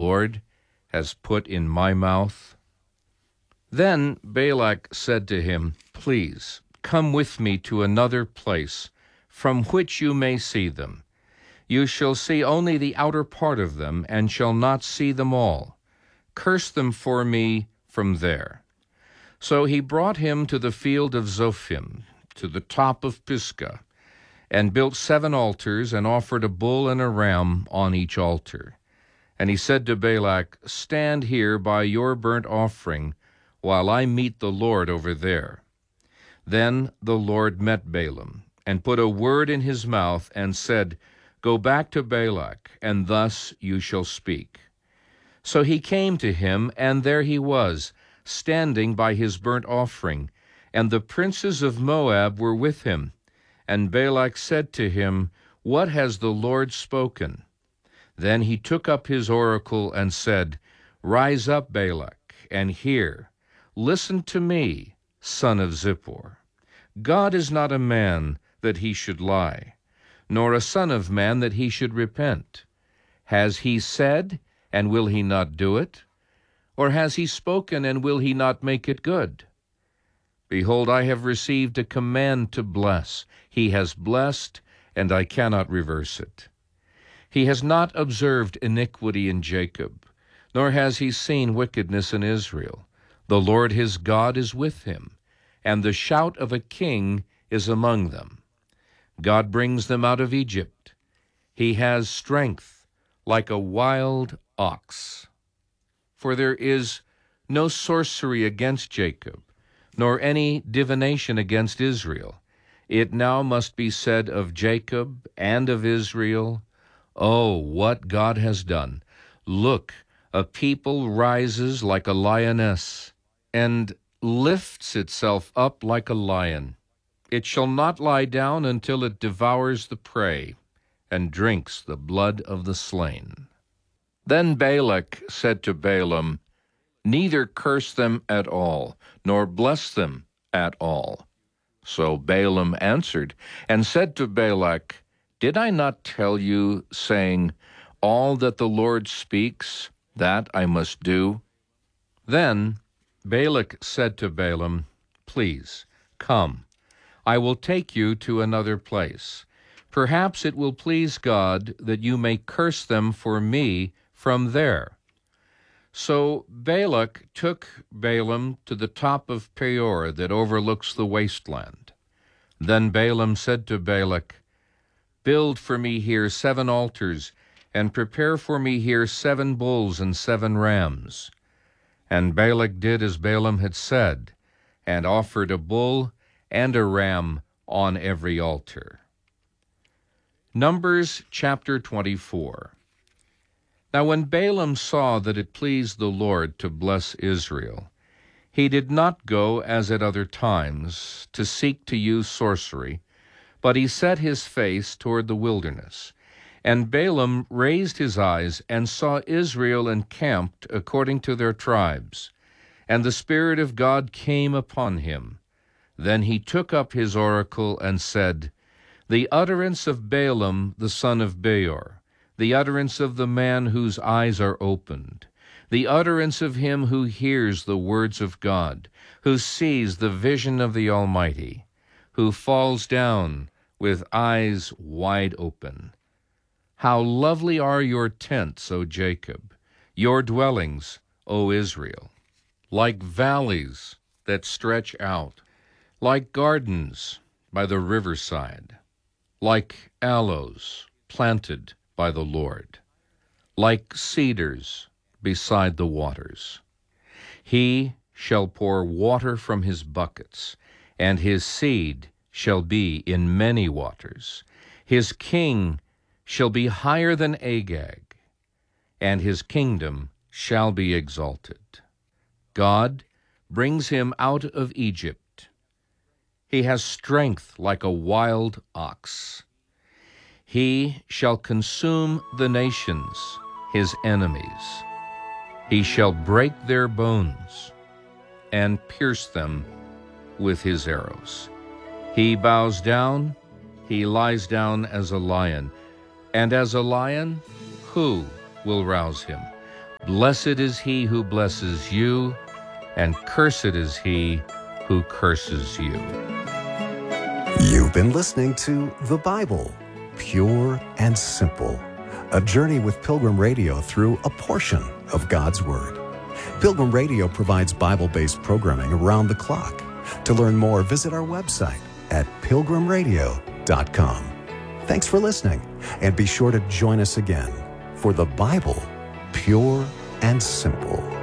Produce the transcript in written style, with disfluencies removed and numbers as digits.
Lord has put in my mouth? Then Balak said to him, Please, come with me to another place, from which you may see them. You shall see only the outer part of them, and shall not see them all. Curse them for me from there. So he brought him to the field of Zophim, to the top of Pisgah, and built 7 altars, and offered a bull and a ram on each altar. And he said to Balak, Stand here by your burnt offering, while I meet the Lord over there. Then the Lord met Balaam, and put a word in his mouth, and said, Go back to Balak, and thus you shall speak. So he came to him, and there he was, standing by his burnt offering, and the princes of Moab were with him. And Balak said to him, What has the Lord spoken? Then he took up his oracle and said, Rise up, Balak, and hear. Listen to me, son of Zippor. God is not a man that he should lie, nor a son of man that he should repent. Has he said, and will he not do it? Or has he spoken, and will he not make it good? Behold, I have received a command to bless. He has blessed, and I cannot reverse it. He has not observed iniquity in Jacob, nor has he seen wickedness in Israel. The Lord his God is with him, and the shout of a king is among them. God brings them out of Egypt. He has strength like a wild ox. For there is no sorcery against Jacob, nor any divination against Israel. It now must be said of Jacob and of Israel, Oh, what God has done! Look, a people rises like a lioness, and lifts itself up like a lion. It shall not lie down until it devours the prey, and drinks the blood of the slain. Then Balak said to Balaam, Neither curse them at all, nor bless them at all. So Balaam answered and said to Balak, Did I not tell you, saying, All that the Lord speaks, that I must do? Then Balak said to Balaam, Please, come, I will take you to another place. Perhaps it will please God that you may curse them for me from there. So Balak took Balaam to the top of Peor that overlooks the wasteland. Then Balaam said to Balak, Build for me here 7 altars, and prepare for me here 7 bulls and 7 rams. And Balak did as Balaam had said, and offered a bull and a ram on every altar. Numbers chapter 24. Now when Balaam saw that it pleased the Lord to bless Israel, he did not go as at other times to seek to use sorcery, but he set his face toward the wilderness. And Balaam raised his eyes and saw Israel encamped according to their tribes, and the Spirit of God came upon him. Then he took up his oracle and said, The utterance of Balaam the son of Beor, the utterance of the man whose eyes are opened, the utterance of him who hears the words of God, who sees the vision of the Almighty, who falls down with eyes wide open. How lovely are your tents, O Jacob, your dwellings, O Israel, like valleys that stretch out, like gardens by the riverside, like aloes planted by the Lord, like cedars beside the waters. He shall pour water from his buckets, and his seed shall be in many waters. His king shall be higher than Agag, and his kingdom shall be exalted. God brings him out of Egypt. He has strength like a wild ox. He shall consume the nations, his enemies. He shall break their bones and pierce them with his arrows. He bows down, he lies down as a lion, and as a lion, who will rouse him? Blessed is he who blesses you, and cursed is he who curses you. You've been listening to The Bible, Pure and Simple, a journey with Pilgrim Radio through a portion of God's Word. Pilgrim Radio provides Bible-based programming around the clock. To learn more, visit our website at pilgrimradio.com. Thanks for listening, and be sure to join us again for The Bible, Pure and Simple.